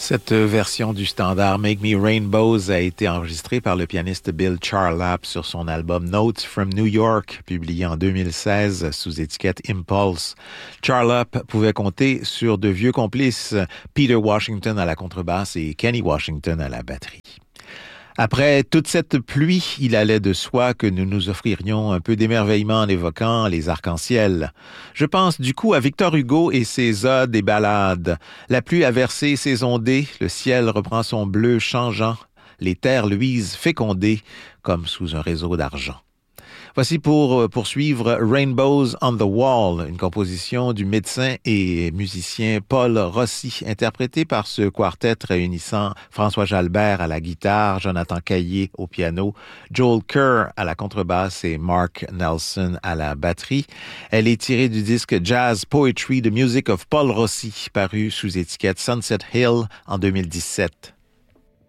Cette version du standard Make Me Rainbows a été enregistrée par le pianiste Bill Charlap sur son album Notes from New York, publié en 2016 sous étiquette Impulse. Charlap pouvait compter sur de vieux complices, Peter Washington à la contrebasse et Kenny Washington à la batterie. Après toute cette pluie, il allait de soi que nous nous offririons un peu d'émerveillement en évoquant les arcs-en-ciel. Je pense du coup à Victor Hugo et ses odes et ballades. La pluie a versé ses ondées, le ciel reprend son bleu changeant, les terres luisent fécondées comme sous un réseau d'argent. Voici pour poursuivre Rainbows on the Wall, une composition du médecin et musicien Paul Rossi, interprétée par ce quartet réunissant François Jalbert à la guitare, Jonathan Caillé au piano, Joel Kerr à la contrebasse et Mark Nelson à la batterie. Elle est tirée du disque Jazz Poetry, The Music of Paul Rossi, paru sous étiquette Sunset Hill en 2017.